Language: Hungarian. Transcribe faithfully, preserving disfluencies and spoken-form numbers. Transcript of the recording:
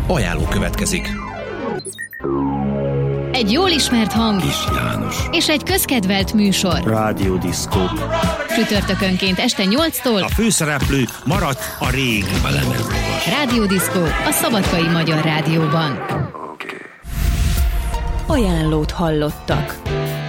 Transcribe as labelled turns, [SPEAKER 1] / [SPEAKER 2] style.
[SPEAKER 1] Ajánló következik.
[SPEAKER 2] Egy jól ismert hang
[SPEAKER 1] Kis János
[SPEAKER 2] és egy közkedvelt műsor.
[SPEAKER 3] Rádió Diszkó.
[SPEAKER 2] Csütörtökönként este nyolctól
[SPEAKER 1] a főszereplő maradt a régi Belemenlovas.
[SPEAKER 2] Rádió Diszkó a Szabadkai Magyar Rádióban.
[SPEAKER 4] Ajánlót hallottak.